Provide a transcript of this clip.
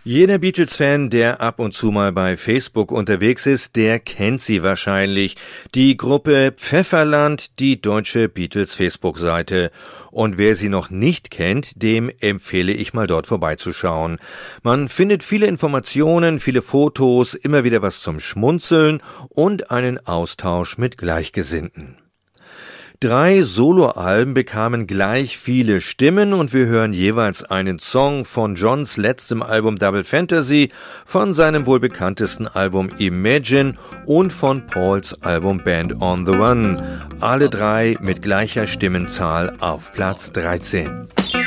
Jeder Beatles-Fan, der ab und zu mal bei Facebook unterwegs ist, der kennt sie wahrscheinlich. Die Gruppe Pfefferland, die deutsche Beatles-Facebook-Seite. Und wer sie noch nicht kennt, dem empfehle ich mal dort vorbeizuschauen. Man findet viele Informationen, viele Fotos, immer wieder was zum Schmunzeln und einen Austausch mit Gleichgesinnten. 3 Soloalben bekamen gleich viele Stimmen und wir hören jeweils einen Song von Johns letztem Album Double Fantasy, von seinem wohl bekanntesten Album Imagine und von Pauls Album Band on the Run. Alle 3 mit gleicher Stimmenzahl auf Platz 13.